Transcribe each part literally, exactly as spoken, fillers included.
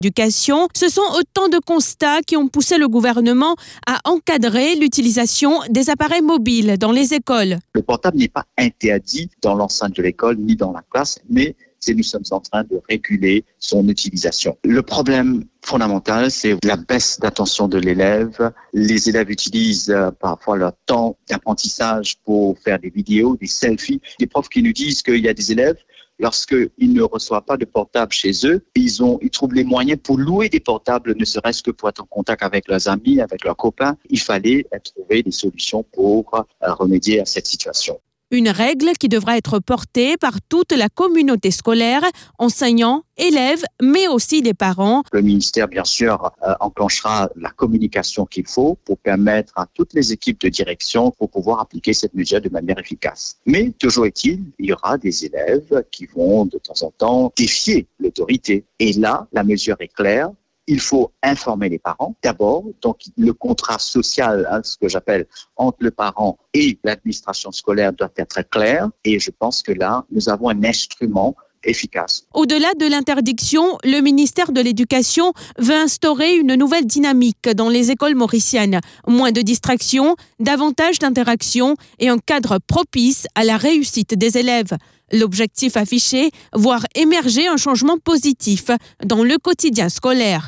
L'éducation, ce sont autant de constats qui ont poussé le gouvernement à encadrer l'utilisation des appareils mobiles dans les écoles. Le portable n'est pas interdit dans l'enceinte de l'école ni dans la classe, mais c'est nous sommes en train de réguler son utilisation. Le problème fondamental, c'est la baisse d'attention de l'élève. Les élèves utilisent euh, parfois leur temps d'apprentissage pour faire des vidéos, des selfies. Des profs qui nous disent qu'il y a des élèves, lorsqu'ils ne reçoivent pas de portable chez eux, ils, ont, ils trouvent les moyens pour louer des portables, ne serait-ce que pour être en contact avec leurs amis, avec leurs copains. Il fallait trouver des solutions pour euh, remédier à cette situation. Une règle qui devra être portée par toute la communauté scolaire, enseignants, élèves, mais aussi des parents. Le ministère, bien sûr, euh, enclenchera la communication qu'il faut pour permettre à toutes les équipes de direction pour pouvoir appliquer cette mesure de manière efficace. Mais toujours est-il, il y aura des élèves qui vont de temps en temps défier l'autorité. Et là, la mesure est claire. Il faut informer les parents d'abord, donc le contrat social, hein, ce que j'appelle entre le parent et l'administration scolaire doit être clair et je pense que là, nous avons un instrument efficace. Au-delà de l'interdiction, le ministère de l'Éducation veut instaurer une nouvelle dynamique dans les écoles mauriciennes. Moins de distractions, davantage d'interactions et un cadre propice à la réussite des élèves. L'objectif affiché, voir émerger un changement positif dans le quotidien scolaire.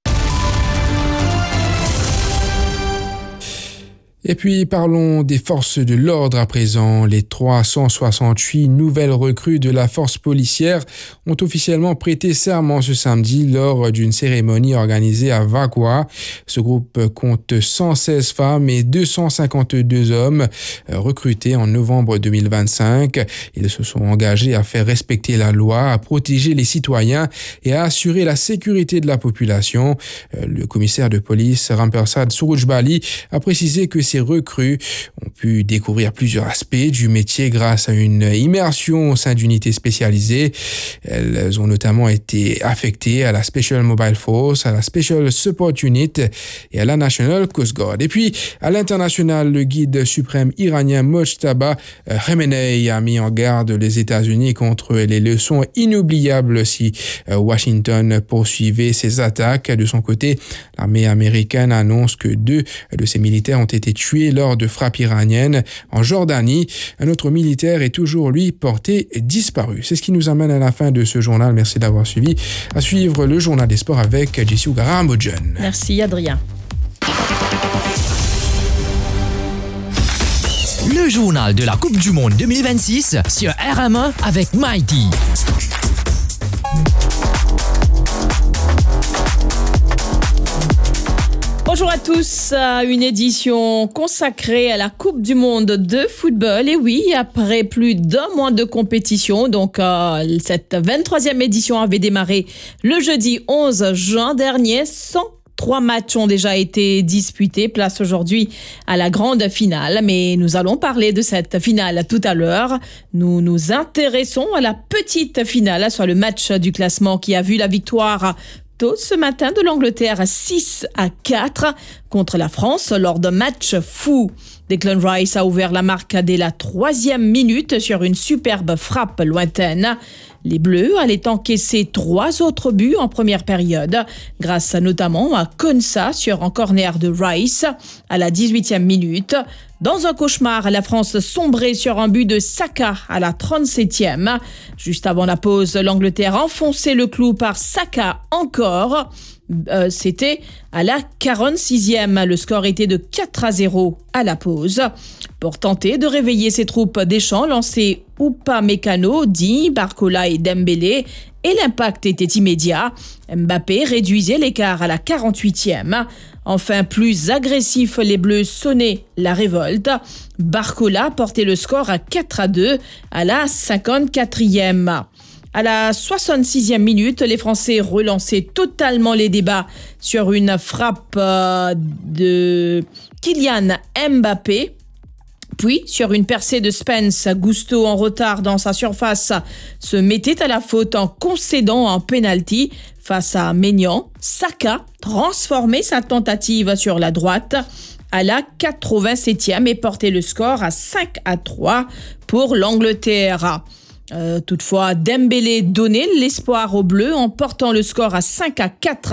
Et puis parlons des forces de l'ordre à présent. Les trois cent soixante-huit nouvelles recrues de la force policière ont officiellement prêté serment ce samedi lors d'une cérémonie organisée à Vagua. Ce groupe compte cent seize femmes et deux cent cinquante-deux hommes recrutés en novembre deux mille vingt-cinq. Ils se sont engagés à faire respecter la loi, à protéger les citoyens et à assurer la sécurité de la population. Le commissaire de police Rampersad Surujbali a précisé que ces recrues ont pu découvrir plusieurs aspects du métier grâce à une immersion au sein d'unités spécialisées. Elles ont notamment été affectées à la Special Mobile Force, à la Special Support Unit et à la National Coast Guard. Et puis, à l'international, le guide suprême iranien Mojtaba Khamenei a mis en garde les États-Unis contre les leçons inoubliables si Washington poursuivait ses attaques. De son côté, l'armée américaine annonce que deux de ses militaires ont été tués lors de frappes iraniennes en Jordanie. Un autre militaire est toujours, lui, porté disparu. C'est ce qui nous amène à la fin de ce journal. Merci d'avoir suivi. À suivre le journal des sports avec Jessou Garamodjon. Merci Adrien. Le journal de la Coupe du Monde deux mille vingt-six sur R M un avec Mighty. Bonjour à tous, une édition consacrée à la Coupe du Monde de football. Et oui, après plus d'un mois de compétition, donc euh, cette vingt-troisième édition avait démarré le jeudi onze juin dernier. cent trois matchs ont déjà été disputés. Place aujourd'hui à la grande finale. Mais nous allons parler de cette finale tout à l'heure. Nous nous intéressons à la petite finale, soit le match du classement qui a vu la victoire tôt ce matin de l'Angleterre six à quatre contre la France lors d'un match fou. Declan Rice a ouvert la marque dès la troisième minute sur une superbe frappe lointaine. Les Bleus allaient encaisser trois autres buts en première période, grâce notamment à Konsa sur un corner de Rice à la dix-huitième minute. Dans un cauchemar, la France sombrait sur un but de Saka à la trente-septième. Juste avant la pause, l'Angleterre enfonçait le clou par Saka encore. Euh, c'était à la quarante-sixième. Le score était de quatre à zéro à la pause. Pour tenter de réveiller ses troupes, Deschamps lançait Upamecano, Di, Barcola et Dembélé et l'impact était immédiat. Mbappé réduisait l'écart à la quarante-huitième. Enfin, plus agressif, les Bleus sonnaient la révolte. Barcola portait le score à quatre à deux à la cinquante-quatrième. À la soixante-sixième minute, les Français relançaient totalement les débats sur une frappe de Kylian Mbappé. Puis, sur une percée de Spence, Gusto en retard dans sa surface se mettait à la faute en concédant un penalty face à Maignan. Saka transformait sa tentative sur la droite à la quatre-vingt-septième et portait le score à cinq à trois pour l'Angleterre. Euh, toutefois, Dembélé donnait l'espoir aux Bleus en portant le score à cinq à quatre